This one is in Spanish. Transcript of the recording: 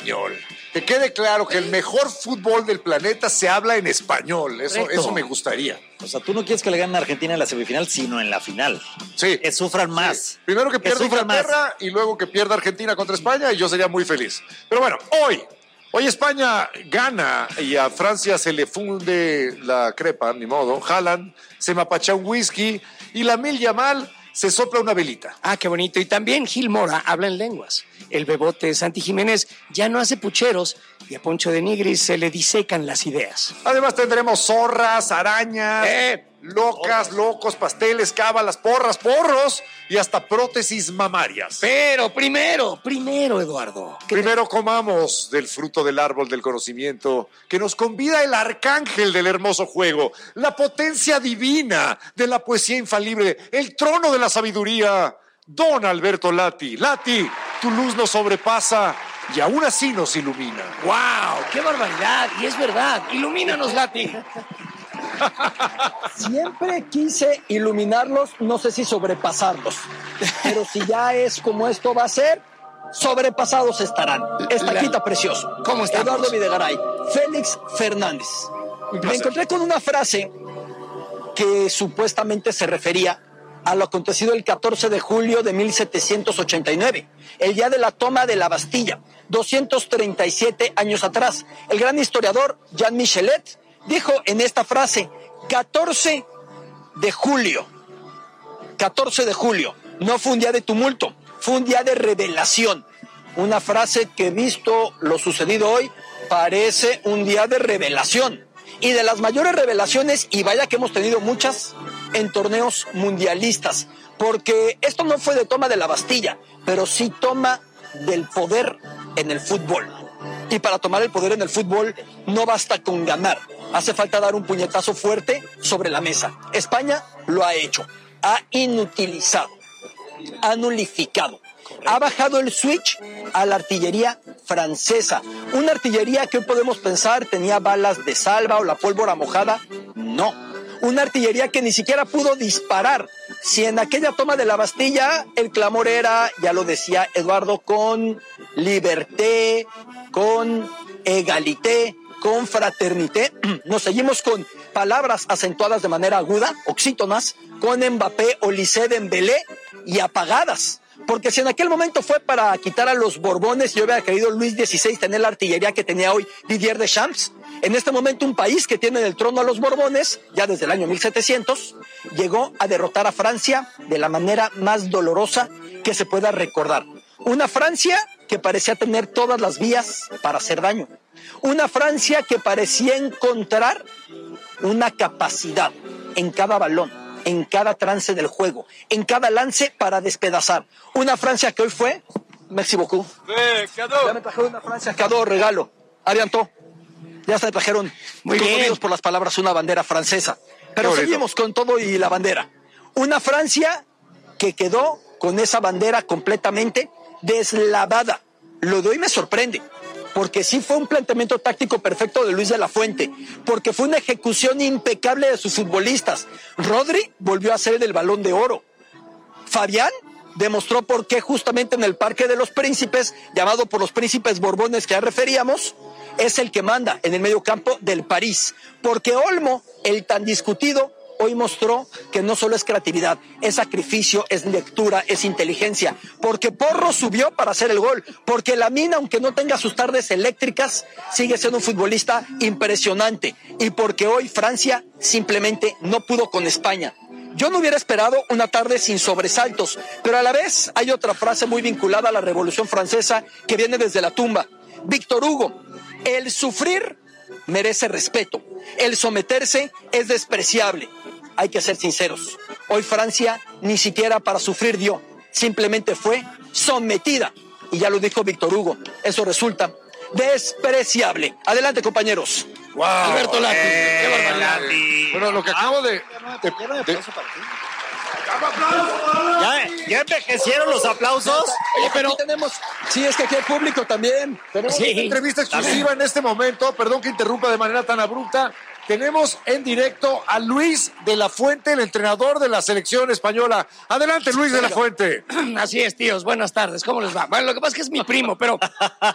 español. Que quede claro que el mejor fútbol del planeta se habla en español. Eso me gustaría. O sea, tú no quieres que le ganen a Argentina en la semifinal, sino en la final. Sí. Que sufran más. Sí. Primero que pierda Inglaterra y luego que pierda Argentina contra España y yo sería muy feliz. Pero bueno, Hoy España gana y a Francia se le funde la crepa, ni modo. Haaland se mapacha un whisky y Lamine Yamal se sopla una velita. Ah, qué bonito. Y también Gil Mora habla en lenguas. El bebote Santi Jiménez ya no hace pucheros y a Poncho de Nigris se le disecan las ideas. Además tendremos zorras, arañas, locos, pasteles, cábalas, porros y hasta prótesis mamarias. Pero primero, Eduardo. Primero comamos del fruto del árbol del conocimiento que nos convida el arcángel del hermoso juego, la potencia divina de la poesía infalible, el trono de la sabiduría, Don Alberto Lati. Lati, tu luz nos sobrepasa y aún así nos ilumina. ¡Wow! ¡Qué barbaridad! Y es verdad. Ilumínanos, Lati. Siempre quise iluminarlos, no sé si sobrepasarlos, pero si ya es como esto va a ser, sobrepasados estarán. Estaquita precioso. ¿Cómo estamos? Eduardo Videgaray, Félix Fernández. Me encontré con una frase que supuestamente se refería a lo acontecido el 14 de julio de 1789, el día de la toma de la Bastilla, 237 años atrás. El gran historiador Jean Michelet dijo en esta frase, 14 de julio, no fue un día de tumulto, fue un día de revelación. Una frase que, visto lo sucedido hoy, parece un día de revelación. Y de las mayores revelaciones, y vaya que hemos tenido muchas, en torneos mundialistas. Porque esto no fue de toma de la Bastilla, pero sí toma del poder en el fútbol. Y para tomar el poder en el fútbol no basta con ganar. Hace falta dar un puñetazo fuerte sobre la mesa. España lo ha hecho. Ha inutilizado. Ha nulificado. Ha bajado el switch a la artillería francesa. Una artillería que hoy podemos pensar tenía balas de salva o la pólvora mojada. No. Una artillería que ni siquiera pudo disparar. Si en aquella toma de la Bastilla el clamor era, ya lo decía Eduardo, con liberté, con égalité, con fraternité, nos seguimos con palabras acentuadas de manera aguda, oxítonas, con Mbappé, Olise, Dembélé y apagadas. Porque si en aquel momento fue para quitar a los Borbones y hubiera querido Luis XVI tener la artillería que tenía hoy Didier Deschamps, en este momento un país que tiene en el trono a los Borbones, ya desde el año 1700, llegó a derrotar a Francia de la manera más dolorosa que se pueda recordar. Una Francia que parecía tener todas las vías para hacer daño. Una Francia que parecía encontrar una capacidad en cada balón, en cada trance del juego, en cada lance para despedazar. Una Francia que hoy fue, merci beaucoup. Ya me trajeron una Francia, cadeau, regalo. Arianto, ya se trajeron, muy conmovidos por las palabras, una bandera francesa. Pero seguimos con todo y la bandera. Una Francia que quedó con esa bandera completamente deslavada. Lo de hoy me sorprende, porque sí fue un planteamiento táctico perfecto de Luis de la Fuente, porque fue una ejecución impecable de sus futbolistas. Rodri volvió a ser el Balón de Oro. Fabián demostró por qué justamente en el Parque de los Príncipes, llamado por los príncipes Borbones que ya referíamos, es el que manda en el mediocampo del París. Porque Olmo, el tan discutido, hoy mostró que no solo es creatividad, es sacrificio, es lectura, es inteligencia. Porque Porro subió para hacer el gol. Porque Lamine, aunque no tenga sus tardes eléctricas, sigue siendo un futbolista impresionante. Y porque hoy Francia simplemente no pudo con España. Yo no hubiera esperado una tarde sin sobresaltos, pero a la vez hay otra frase muy vinculada a la Revolución Francesa que viene desde la tumba. Víctor Hugo, el sufrir merece respeto, el someterse es despreciable. Hay que ser sinceros, hoy Francia ni siquiera para sufrir dio, simplemente fue sometida. Y ya lo dijo Víctor Hugo, eso resulta despreciable. Adelante, compañeros. Wow, Alberto Lati, qué barbaridad. Bueno, lo que acabo de ¿Ya envejecieron los aplausos? Oye, pero aquí tenemos, sí, es que aquí hay público también. Tenemos una entrevista exclusiva en este momento, perdón que interrumpa de manera tan abrupta. Tenemos en directo a Luis de la Fuente, el entrenador de la selección española. Adelante, Luis de la Fuente. Así es, tíos, buenas tardes, ¿cómo les va? Bueno, lo que pasa es que es mi primo, pero